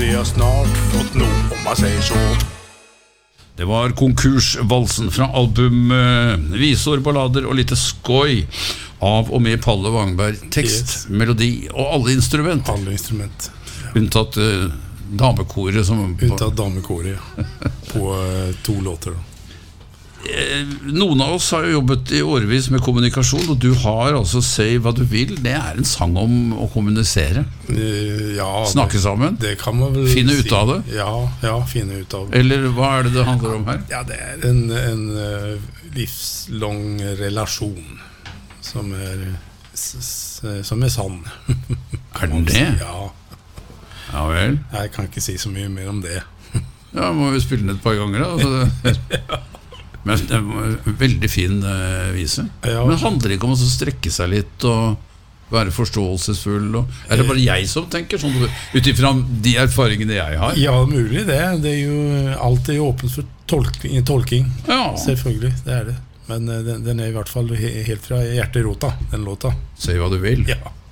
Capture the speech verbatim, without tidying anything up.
vi har snart fått noe, om man sier så. Det var konkursvalsen fra album uh, Visor, ballader og lite skoj av og med Palle Wangberg. Tekst, yes. Melodi og alle instrument. Alle instrument. Ja. Unntatt uh, damekoret. Som Unntatt damekoret, ja. På uh, to låter da. Noen av oss har jo jobbet i årevis med kommunikasjon, og du har altså Si hva du vil. Det er en sang om å kommunisere. Ja, snakke sammen. Det, det kan man vel finne si. ut av det. Ja, ja, finne ut av det. Eller hva er det det handler om her? Ja, det er en, en uh, livslang relasjon som er, som er sann. Er den det? Ja. Ja vel. Jeg kan ikke si så mye mer om det. Ja, må vi spille den et par ganger da. Altså. Men det var en veldig fin uh, vise. Ja. Men handler det ikke om å strekke seg litt og være forståelsesfull? Og, er det bare jeg som tenker sånn, utifra de erfaringene jeg har? Ja, mulig det. Det er jo, alt er jo åpent for tolking, tolking. Ja. Selvfølgelig, det er det. Men uh, den, den er i hvert fall helt fra hjerterota, den låta. Si hva du vil. Ja.